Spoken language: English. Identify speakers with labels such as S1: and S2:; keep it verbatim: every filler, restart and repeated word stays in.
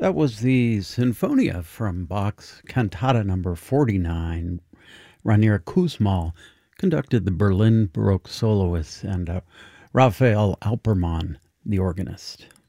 S1: That was the Sinfonia from Bach's Cantata number forty-nine. Rainier Kussmaul conducted the Berlin Baroque soloists and uh, Raphael Alpermann, the organist.